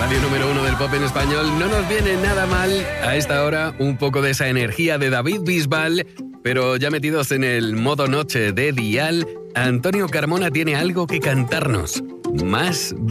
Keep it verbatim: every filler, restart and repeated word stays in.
radio número uno del pop en español. No nos viene nada mal a esta hora un poco de esa energía de David Bisbal, pero ya metidos en el modo noche de Dial, Antonio Carmona tiene algo que cantarnos. Más